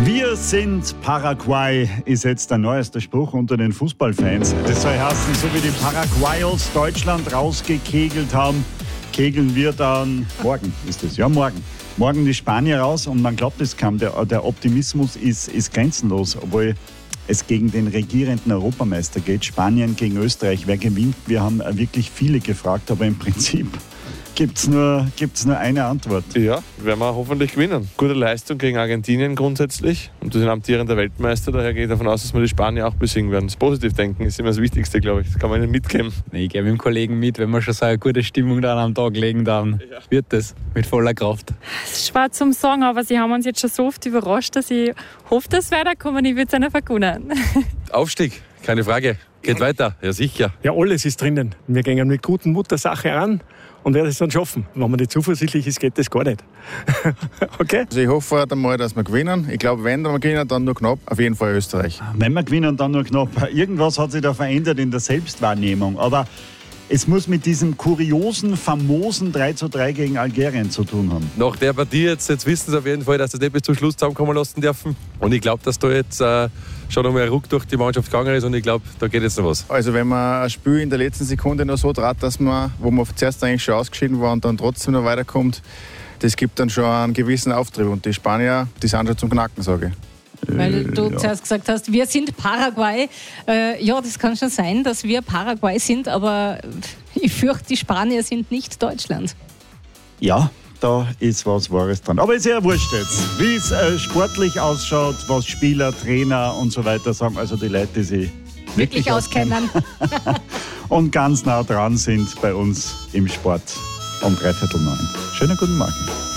Wir sind Paraguay, ist jetzt der neueste Spruch unter den Fußballfans. Das soll heißen, so wie die Paraguayos Deutschland rausgekegelt haben, kegeln wir dann, morgen ist es, ja morgen die Spanier raus und man glaubt es kaum, der Optimismus ist grenzenlos, obwohl es gegen den regierenden Europameister geht, Spanien gegen Österreich. Wer gewinnt? Wir haben wirklich viele gefragt, aber im Prinzip gibt's nur eine Antwort. Ja, werden wir hoffentlich gewinnen. Gute Leistung gegen Argentinien grundsätzlich. Und wir sind amtierender Weltmeister, daher gehe ich davon aus, dass wir die Spanier auch besiegen werden. Das positiv denken ist immer das Wichtigste, glaube ich. Das kann man ihnen mitgeben. Ich gehe mit dem Kollegen mit, wenn wir schon so eine gute Stimmung dann am Tag legen, dann wird das mit voller Kraft. Es ist schwer zum sagen, aber sie haben uns jetzt schon so oft überrascht, dass ich hoffe, dass es weiterkommen. Ich würde es ihnen vergunnen. Aufstieg, keine Frage. Geht weiter, ja sicher. Ja, alles ist drinnen. Wir gehen mit guten Muttersache an und werden es dann schaffen. Wenn man nicht zuversichtlich ist, geht das gar nicht. Okay? Also ich hoffe halt einmal, dass wir gewinnen. Ich glaube, wenn wir gewinnen, dann nur knapp. Auf jeden Fall Österreich. Wenn wir gewinnen, dann nur knapp. Irgendwas hat sich da verändert in der Selbstwahrnehmung. Aber es muss mit diesem kuriosen, famosen 3:3 gegen Algerien zu tun haben. Nach der Partie jetzt wissen sie auf jeden Fall, dass sie das nicht bis zum Schluss zusammenkommen lassen dürfen. Und ich glaube, dass da jetzt schon einmal ein Ruck durch die Mannschaft gegangen ist und ich glaube, da geht jetzt noch was. Also wenn man ein Spiel in der letzten Sekunde noch so dreht, dass man, wo man zuerst eigentlich schon ausgeschieden war und dann trotzdem noch weiterkommt, das gibt dann schon einen gewissen Auftrieb. Und die Spanier, die sind schon zum Knacken, sage ich. Weil du zuerst gesagt hast, wir sind Paraguay. Ja, das kann schon sein, dass wir Paraguay sind, aber ich fürchte, die Spanier sind nicht Deutschland. Ja, da ist was Wahres dran. Aber ist ja wurscht jetzt, wie es sportlich ausschaut, was Spieler, Trainer und so weiter sagen. Also die Leute, die sich Wirklich auskennen. und ganz nah dran sind bei uns im Sport um 8:45. Schönen guten Morgen.